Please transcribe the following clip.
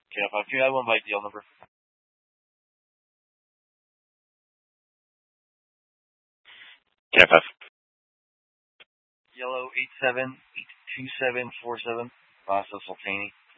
KF5, can you add one by deal number? KF5. Yellow 872747, Vaso Sultani.